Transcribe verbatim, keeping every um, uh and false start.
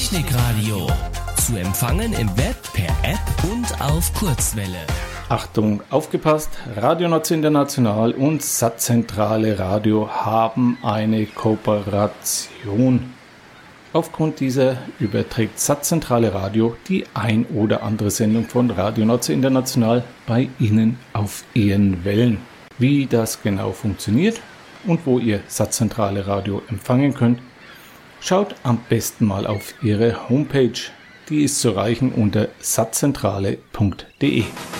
Technikradio. Zu empfangen im Web, per App und auf Kurzwelle. Achtung, aufgepasst! Radio Nord International und Satzzentrale Radio haben eine Kooperation. Aufgrund dieser überträgt Satzzentrale Radio die ein oder andere Sendung von Radio Nord International bei Ihnen auf Ihren Wellen. Wie das genau funktioniert und wo ihr Satzzentrale Radio empfangen könnt, schaut am besten mal auf ihre Homepage. Die ist zu erreichen unter satzzentrale punkt de.